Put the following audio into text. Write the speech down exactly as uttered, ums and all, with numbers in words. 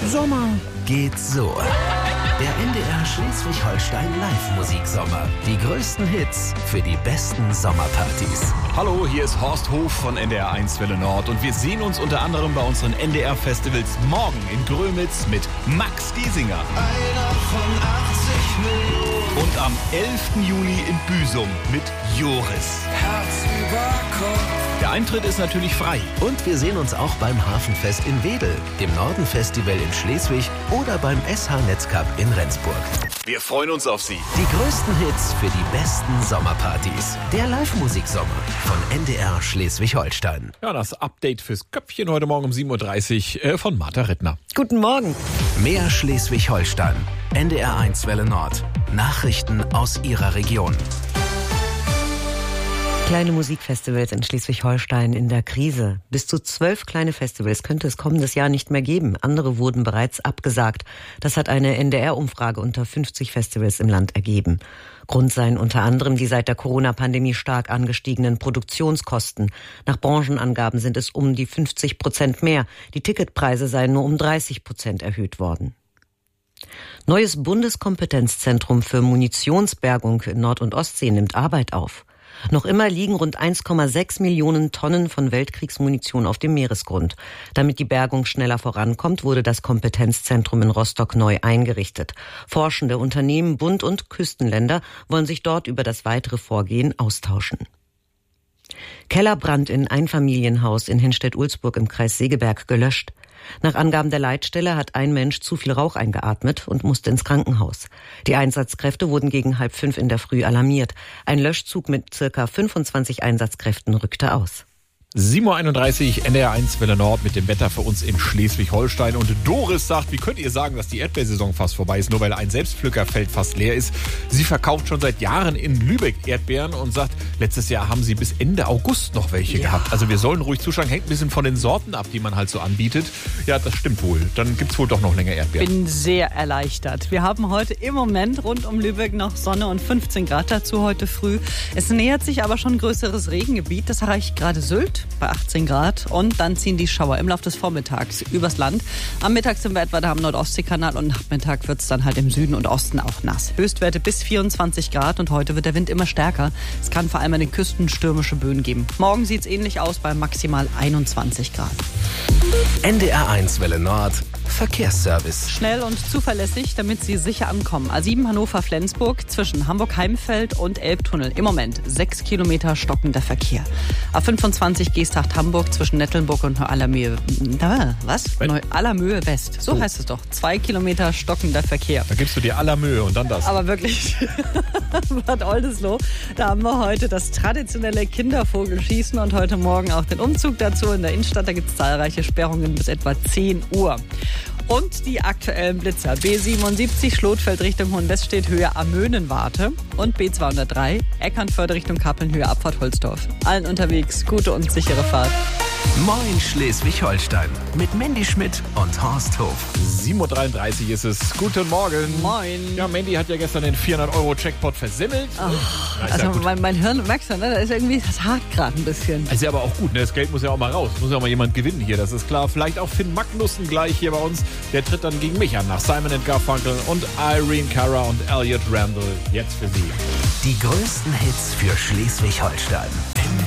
Sommer geht so. Der N D R Schleswig-Holstein Live-Musiksommer. Die größten Hits für die besten Sommerpartys. Hallo, hier ist Horst Hof von N D R eins Welle Nord und wir sehen uns unter anderem bei unseren N D R-Festivals morgen in Grömitz mit Max Giesinger. Einer von achtzig Millionen. Und am elften Juli in Büsum mit Joris. Herz über Kopf. Der Eintritt ist natürlich frei. Und wir sehen uns auch beim Hafenfest in Wedel, dem Norden-Festival in Schleswig oder beim S H-Netzcup in Rendsburg. Wir freuen uns auf Sie. Die größten Hits für die besten Sommerpartys. Der Live-Musiksommer von N D R Schleswig-Holstein. Ja, das Update fürs Köpfchen heute Morgen um sieben Uhr dreißig äh, von Martha Rittner. Guten Morgen. Mehr Schleswig-Holstein. N D R eins Welle Nord. Nachrichten aus Ihrer Region. Kleine Musikfestivals in Schleswig-Holstein in der Krise. Bis zu zwölf kleine Festivals könnte es kommendes Jahr nicht mehr geben. Andere wurden bereits abgesagt. Das hat eine N D R-Umfrage unter fünfzig Festivals im Land ergeben. Grund seien unter anderem die seit der Corona-Pandemie stark angestiegenen Produktionskosten. Nach Branchenangaben sind es um die fünfzig Prozent mehr. Die Ticketpreise seien nur um dreißig Prozent erhöht worden. Neues Bundeskompetenzzentrum für Munitionsbergung in Nord- und Ostsee nimmt Arbeit auf. Noch immer liegen rund eins Komma sechs Millionen Tonnen von Weltkriegsmunition auf dem Meeresgrund. Damit die Bergung schneller vorankommt, wurde das Kompetenzzentrum in Rostock neu eingerichtet. Forschende Unternehmen, Bund und Küstenländer wollen sich dort über das weitere Vorgehen austauschen. Kellerbrand in Einfamilienhaus in Henstedt-Ulzburg im Kreis Segeberg gelöscht. Nach Angaben der Leitstelle hat ein Mensch zu viel Rauch eingeatmet und musste ins Krankenhaus. Die Einsatzkräfte wurden gegen halb fünf in der Früh alarmiert. Ein Löschzug mit circa fünfundzwanzig Einsatzkräften rückte aus. sieben Uhr einunddreißig, N D R eins Welle Nord mit dem Wetter für uns in Schleswig-Holstein. Und Doris sagt, wie könnt ihr sagen, dass die Erdbeersaison fast vorbei ist, nur weil ein Selbstpflückerfeld fast leer ist. Sie verkauft schon seit Jahren in Lübeck Erdbeeren und sagt, letztes Jahr haben sie bis Ende August noch welche ja. gehabt. Also wir sollen ruhig zuschauen, hängt ein bisschen von den Sorten ab, die man halt so anbietet. Ja, das stimmt wohl. Dann gibt's wohl doch noch länger Erdbeeren. Ich bin sehr erleichtert. Wir haben heute im Moment rund um Lübeck noch Sonne und fünfzehn Grad dazu heute früh. Es nähert sich aber schon ein größeres Regengebiet. Das erreicht gerade Sylt bei achtzehn Grad und dann ziehen die Schauer im Laufe des Vormittags übers Land. Am Mittag sind wir etwa da am Nordostseekanal und Nachmittag wird es dann halt im Süden und Osten auch nass. Höchstwerte bis vierundzwanzig Grad und heute wird der Wind immer stärker. Es kann vor allem an den Küsten stürmische Böen geben. Morgen sieht es ähnlich aus bei maximal einundzwanzig Grad. N D R eins Welle Nord. Verkehrsservice. Schnell und zuverlässig, damit Sie sicher ankommen. A sieben Hannover-Flensburg zwischen Hamburg-Heimfeld und Elbtunnel. Im Moment sechs Kilometer stockender Verkehr. A fünfundzwanzig Geesthacht-Hamburg zwischen Nettelnburg und Neu-Allermöhe. Was? Neu-Allermöhe West. So oh. heißt es doch. Zwei Kilometer stockender Verkehr. Da gibst du dir Allermöhe und dann das. Aber wirklich. Bad Oldesloe. Da haben wir heute das traditionelle Kindervogelschießen und heute Morgen auch den Umzug dazu. In der Innenstadt, da gibt es zahlreiche Sperrungen bis etwa zehn Uhr. Und die aktuellen Blitzer. B siebenundsiebzig Schlotfeld Richtung Hohenweststedt Höhe Amöhnenwarte und B zweihundertdrei Eckernförde Richtung Kappeln Höhe Abfahrt Holzdorf. Allen unterwegs gute und sichere Fahrt. Moin Schleswig-Holstein mit Mandy Schmidt und Horst Hof. sieben Uhr dreiunddreißig ist es. Guten Morgen. Moin. Ja, Mandy hat ja gestern den vierhundert Euro Jackpot versemmelt. Oh, also ja mein, mein Hirn, merkst du, ne? Da ist irgendwie, das hakt gerade ein bisschen. Ist ja aber auch gut, ne? Das Geld muss ja auch mal raus. Muss ja auch mal jemand gewinnen hier, das ist klar. Vielleicht auch Finn Magnussen gleich hier bei uns. Der tritt dann gegen mich an, nach Simon and Garfunkel und Irene Cara und Elliot Randall. Jetzt für Sie. Die größten Hits für Schleswig-Holstein.